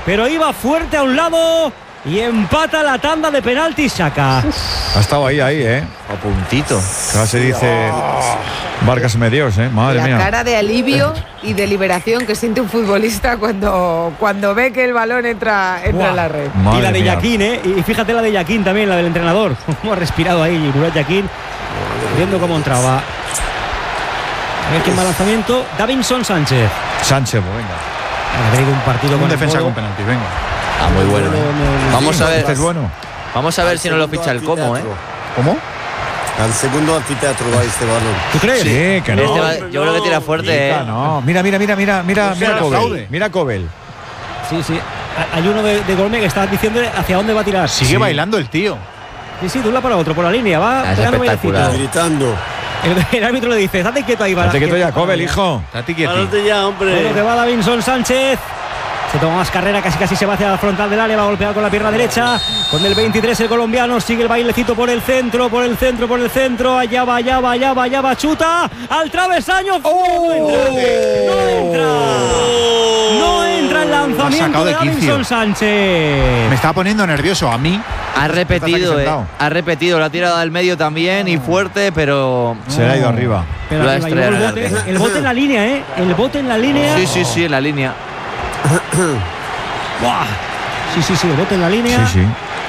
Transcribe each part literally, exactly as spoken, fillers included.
pero iba fuerte a un lado y empata la tanda de penaltis Xhaka. Ha estado ahí, ahí, ¿eh? A puntito. Casi dice Vargas Medios, ¿eh? Madre la mía. La cara de alivio y de liberación que siente un futbolista cuando, cuando ve que el balón entra, entra en la red. Madre y la de mía. Yaquín, ¿eh? Y fíjate la de Yaquín también, la del entrenador. Cómo ha respirado ahí Murat Yaquín, viendo cómo entraba. A ver quién va al lanzamiento. Davinson Sánchez. Sánchez, pues venga. Ha tenido un partido Un con defensa el con penalti, venga. Ah, muy bueno. ¿eh? Vamos a ver. Este es bueno. Vamos a ver si no lo ficha el Como, ¿eh? ¿Cómo? Al segundo anfiteatro va este balón. ¿Tú crees? Sí, que no. Este va- yo creo que tira fuerte, ¿eh? No, mira, mira, mira, mira, mira, mira sea, Cobel. Saude. Mira Cobel. Sí, sí. Hay uno de, de Golme que está diciendo hacia dónde va a tirar. Sigue Sí, bailando el tío. sí, sí, de un lado para otro, por la línea. Va Ah, es pegando espectacular. bailecito. Gritando. El, el árbitro le dice, date quieto ahí. Date quieto ya, que- Cobel, hijo. Tati quieti. Párate ya, hombre. Bueno, que va Davinson Sánchez. Se toma más carrera, casi casi se va hacia la frontal del área, va a golpear con la pierna derecha. Con el veintitrés el colombiano, sigue el bailecito por el centro, por el centro, por el centro. Allá va, allá va, allá va, allá va, chuta al travesaño. ¡Oh! No entra. No entra el Lo ha lanzamiento sacado de de quicio. Davinson Sánchez. Me estaba poniendo nervioso a mí. Ha repetido, Estás aquí eh. sentado. Ha repetido, lo ha tirado al medio también y fuerte, pero. Se le ha ido arriba. Pero Lo ha arriba, llevó el, estrellado bote, en el el bote en la línea, ¿eh? El bote en la línea. Sí, sí, sí, en la línea. Buah. Sí, sí, sí, el bote en la línea. Sí, sí.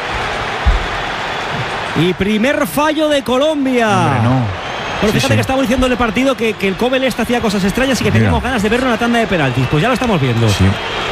Y primer fallo de Colombia. Hombre, no. Bueno, Sí, fíjate sí. que estamos diciendo en el partido que, que el Cobel este hacía cosas extrañas y que Mira. teníamos ganas de verlo en la tanda de penaltis. Pues ya lo estamos viendo. Sí.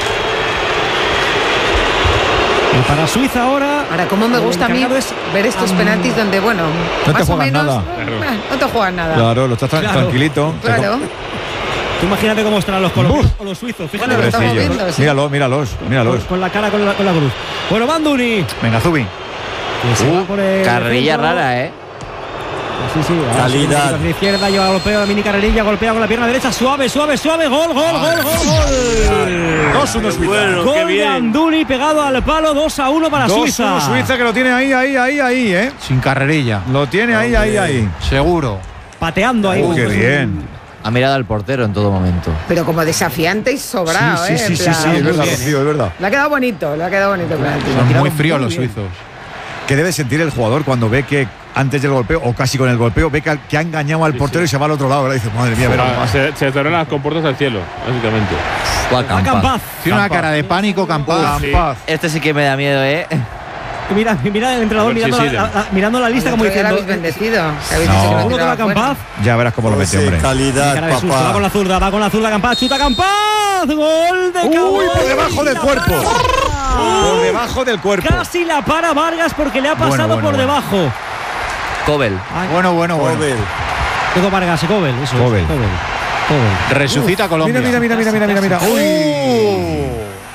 Y para Suiza ahora. Ahora, cómo me el gusta a mí encargado es- ver estos Am- penaltis donde, bueno, te más o juegas menos nada. eh, no te juegas nada. Claro, lo estás tan Claro. tranquilito. Claro. Tú imagínate cómo estarán los colombianos o los suizos. Fíjate Bueno, lo estamos Pobrecillos. viendo, sí. Míralos, míralos, míralos. con, con la cara con la, con la cruz. Bueno, Banduni. Venga, Zubi. Que se va por el Carrerilla centro. rara, ¿eh? Sí, sí. ahora Calidad. sí, hacia la izquierda, yo golpeo a mini carrerilla, golpea con la pierna derecha. Suave, suave, suave. Gol, gol, gol, gol, gol. dos uno Suiza. Bueno, qué Gol de bien. Anduni pegado al palo. dos a uno para dos Suiza. uno Suiza que lo tiene ahí, ahí, ahí, ahí, ¿eh? Sin carrerilla. Lo tiene ahí, ahí, ahí. Seguro. Pateando ahí. Uy, qué Pues, bien. Ha mirado al portero en todo momento. Pero como desafiante y sobrado, Sí, ¿eh? sí, En sí, sí, plan, sí, es muy verdad, bien, Rocío, ¿eh? es verdad. Le ha quedado bonito, le ha quedado bonito el penalti. Son tirado muy fríos muy los bien. suizos. ¿Qué debe sentir el jugador cuando ve que antes del golpeo, o casi con el golpeo, ve que, ha- que ha engañado al portero y se va al otro lado? ¿Verdad? Dice, madre mía, verá. Ah, se, se cerraron las compuertas al cielo, básicamente. Guau, Va Campaz. Campaz. Tiene una Campaz. cara de pánico, Campaz. Sí. Paz. Este sí que me da miedo, ¿eh? Mira, mira el entrenador A ver si mirando, la, siguen. la- la- mirando la lista como El otro día diciendo. lo habéis bendecido. que habéis No. dicho que lo Seguro que va tiraba fuera. Campaz. Ya verás cómo lo mete, Ese hombre. calidad, Cara de susto, va con papá. la zurda, va con la zurda Campaz, chuta Campaz. Gol de Campaz. Uy, por debajo del La cuerpo. para. Por debajo del cuerpo. Casi la para Vargas porque le ha pasado Bueno, bueno, por bueno. debajo. Cobel. Bueno, bueno, bueno. Joven. Digo Vargas, Cobel, eso es, Cobel. Cobel. Cobel. Resucita Colombia. Mira, mira, mira, mira, mira, mira, mira. Uy.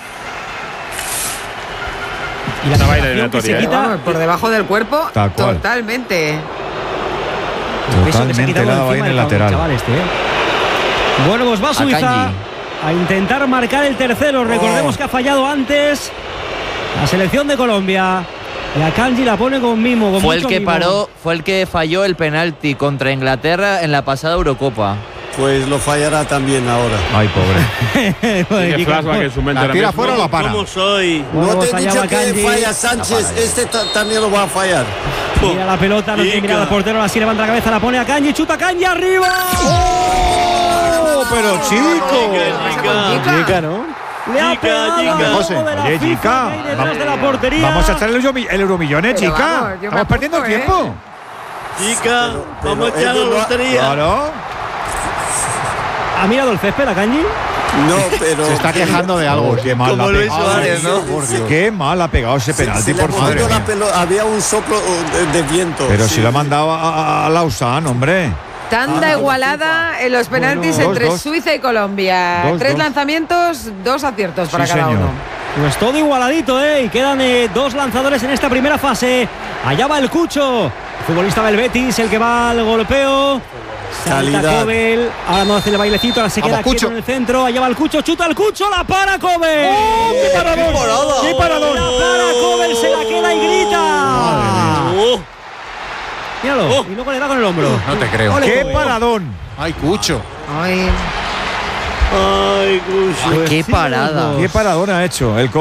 Y la Esta baila sensación que se eliminatoria, ¿eh? quita, Vamos, por debajo del cuerpo, Tal cual. totalmente. el peso que se ha Totalmente quitado helado ahí encima en el del lateral. chaval este, ¿eh? Bueno, pues va Suiza Akanji. a intentar marcar el tercero. Recordemos que ha fallado antes la selección de Colombia. Y Akanji la pone con mimo. Con Fue el mucho que mimo. paró, fue el que falló el penalti contra Inglaterra en la pasada Eurocopa. Pues lo fallará también ahora. Ay, pobre. Joder, Qué Kiko. flashback en su mente. La ahora tira mismo. fuera o la para. ¿Cómo soy? Bueno, no te pues he allá dicho va que Akanji. falla Sánchez. Este ta- también lo va a fallar. Mira la pelota, no quiere mirar al portero, así levanta la cabeza, la pone a Kanji, chuta Kanji arriba. ¡Oh, pero chico! Chica, Chica. ¿no? Le ha Chica, pegado chica. al José, logo de la oye, FIFA chica, que hay detrás vamos- de la portería. Vamos a echar el, Euromi- el Euromillones, Pero chica. vamos, yo me Estamos perdiendo el apunto, ¿eh? tiempo. chica, pero vamos a echar la ellos no ha- lotería. Claro. ¿Ha mirado el césped a Kanji? No, pero. Se está quejando de algo. Oh, qué mal Como la ha Luis pegado. Suárez, ¿no? Por Dios. Qué mal ha pegado ese Se- penalti, se le por ha favor. movido la pelota, había un soplo de, de viento. Pero sí. si lo ha mandado a, a, a Lausanne, hombre. Tanda igualada en los penaltis Bueno, entre dos, dos. Suiza y Colombia. Dos, Tres dos. lanzamientos, dos aciertos para Sí, cada señor. uno. Pues todo igualadito, ¿eh? Y quedan eh, dos lanzadores en esta primera fase. Allá va el Cucho, el futbolista del Betis, el que va al golpeo. Salta Calidad. Cobel, ahora no hace el bailecito, ahora se Vamos, queda quieto Cucho. en el centro. Allá va el Cucho, chuta el Cucho, la para Cobel. ¡Oh, qué paradón! ¡Qué paradón! La para Cobel, se la queda y grita. Oh, Míralo, Oh. y luego le da con el hombro. No te creo. Ole, ¡Qué Cobel. paradón! Ay, Cucho. Ay. ay, Cucho. Ay, qué sí, parada. los dos. ¡Qué paradón ha hecho el